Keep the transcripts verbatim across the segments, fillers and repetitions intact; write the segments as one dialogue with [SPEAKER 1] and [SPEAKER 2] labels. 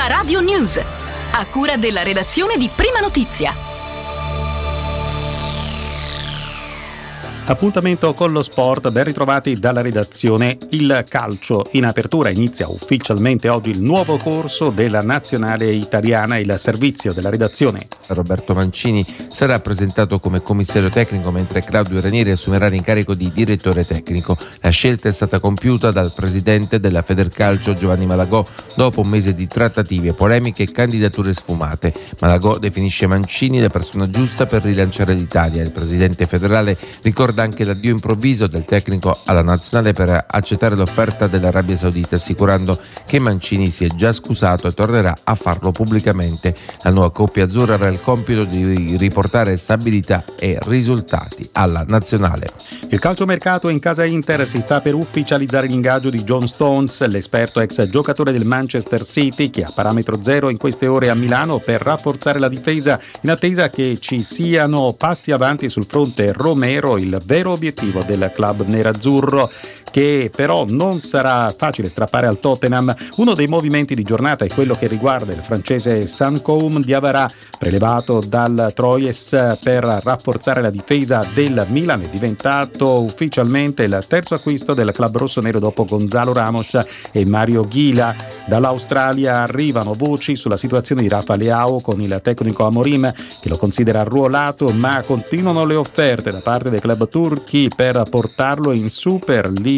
[SPEAKER 1] Prima Radio News, a cura della redazione di Prima Notizia.
[SPEAKER 2] Appuntamento con lo sport, ben ritrovati dalla redazione. Il calcio in apertura, inizia ufficialmente oggi il nuovo corso della nazionale italiana. Il servizio della redazione.
[SPEAKER 3] Roberto Mancini sarà presentato come commissario tecnico, mentre Claudio Ranieri assumerà l'incarico di direttore tecnico. La scelta è stata compiuta dal presidente della Federcalcio Giovanni Malagò dopo un mese di trattative, polemiche e candidature sfumate. Malagò definisce Mancini la persona giusta per rilanciare l'Italia. Il presidente federale ricorda anche l'addio improvviso del tecnico alla nazionale per accettare l'offerta dell'Arabia Saudita, assicurando che Mancini si è già scusato e tornerà a farlo pubblicamente. La nuova coppia azzurra avrà il compito di riportare stabilità e risultati alla nazionale.
[SPEAKER 2] Il calciomercato in casa Inter, si sta per ufficializzare l'ingaggio di John Stones, l'esperto ex giocatore del Manchester City, che ha parametro zero in queste ore a Milano per rafforzare la difesa, in attesa che ci siano passi avanti sul fronte Romero, il vero obiettivo del club nerazzurro, che però non sarà facile strappare al Tottenham. Uno dei movimenti di giornata è quello che riguarda il francese Sankoum Diawara, prelevato dal Troyes per rafforzare la difesa del Milan. È diventato ufficialmente il terzo acquisto del club rossonero dopo Gonzalo Ramos e Mario Ghila. Dall'Australia arrivano voci sulla situazione di Rafa Leao, con il tecnico Amorim che lo considera arruolato, ma continuano le offerte da parte dei club turchi per portarlo in Super League.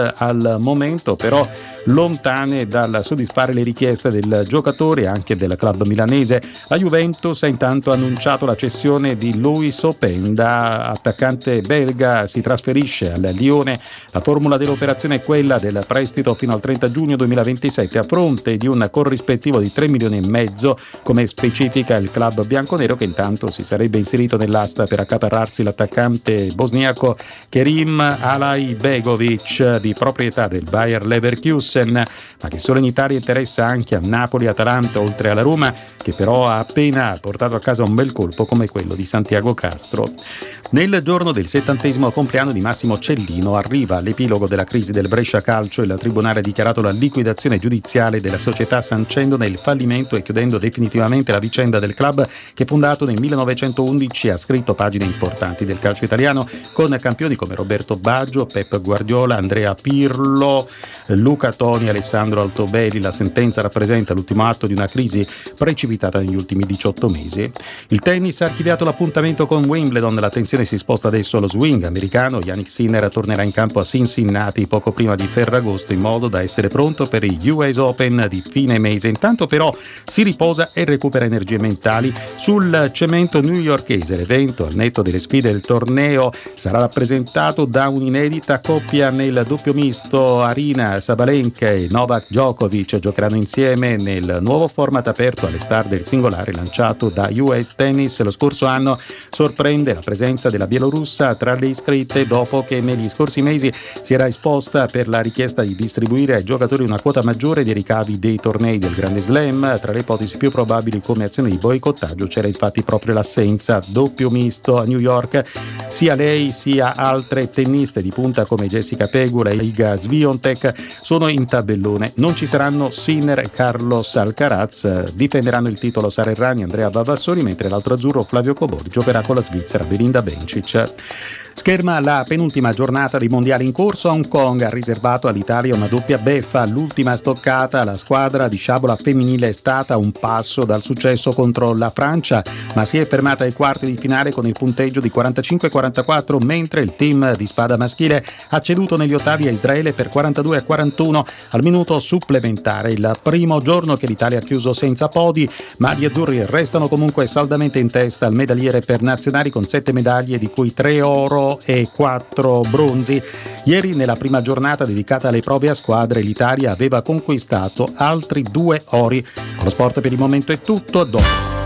[SPEAKER 2] Al momento però lontane dal soddisfare le richieste del giocatore e anche del club milanese. La Juventus ha intanto annunciato la cessione di Luis Openda, attaccante belga si trasferisce al Lione. La formula dell'operazione è quella del prestito fino al trenta giugno duemilaventisette a fronte di un corrispettivo di tre milioni e mezzo, come specifica il club bianconero, che intanto si sarebbe inserito nell'asta per accaparrarsi l'attaccante bosniaco Kerim Alaibegovic, di proprietà del Bayer Leverkusen, ma che solo in Italia interessa anche a Napoli, Atalanta, oltre alla Roma, che però ha appena portato a casa un bel colpo come quello di Santiago Castro. Nel giorno del settantesimo compleanno di Massimo Cellino arriva l'epilogo della crisi del Brescia Calcio. Il tribunale ha dichiarato la liquidazione giudiziale della società, sancendone il fallimento e chiudendo definitivamente la vicenda del club che, fondato nel millenovecentoundici, ha scritto pagine importanti del calcio italiano, con campioni come Roberto Baggio, Pep Guardiola, Andrea Pirlo, Luca Toni, Alessandro Altobelli. La sentenza rappresenta l'ultimo atto di una crisi precipitata negli ultimi diciotto mesi. Il tennis ha archiviato l'appuntamento con Wimbledon. L'attenzione si sposta adesso allo swing americano. Yannick Sinner tornerà in campo a Cincinnati poco prima di Ferragosto, in modo da essere pronto per i U S Open di fine mese. Intanto però si riposa e recupera energie mentali sul cemento newyorkese. L'evento, al netto delle sfide del torneo, sarà rappresentato da un'inedita coppia nel doppio misto. Arina Sabalenka e Novak Djokovic giocheranno insieme nel nuovo format aperto alle star del singolare lanciato da U S Tennis. Lo scorso anno sorprende la presenza della bielorussa tra le iscritte, dopo che negli scorsi mesi si era esposta per la richiesta di distribuire ai giocatori una quota maggiore dei ricavi dei tornei del Grande Slam. Tra le ipotesi più probabili come azione di boicottaggio c'era infatti proprio l'assenza. Doppio misto a New York, sia lei sia altre tenniste di punta come Jessica Pegula e Iga Swiatek sono in tabellone. Non ci saranno Sinner e Carlos Alcaraz. Difenderanno il titolo Sara Errani e Andrea Vavassori, mentre l'altro azzurro Flavio Cobori giocherà con la Svizzera Belinda Bencic. Scherma la penultima giornata di mondiali in corso a Hong Kong. Ha riservato all'Italia una doppia beffa. L'ultima stoccata, la squadra di sciabola femminile è stata un passo dal successo contro la Francia, ma si è fermata ai quarti di finale con il punteggio di quarantacinque a quarantaquattro, mentre il team di spada maschile ha ceduto negli ottavi a Israele per quarantadue a quarantuno al minuto supplementare. Il primo giorno che l'Italia ha chiuso senza podi, ma gli azzurri restano comunque saldamente in testa al medagliere per nazionali, con sette medaglie, di cui tre oro e quattro bronzi. Ieri, nella prima giornata dedicata alle prove a squadre, l'Italia aveva conquistato altri due ori. Con lo sport per il momento è tutto. Dopo.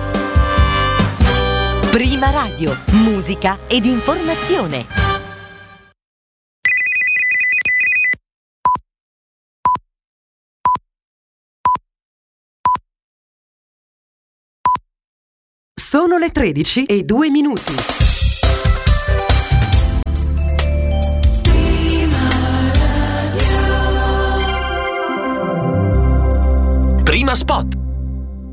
[SPEAKER 1] Prima Radio, musica ed informazione. Sono le tredici e due minuti. Prima Spot.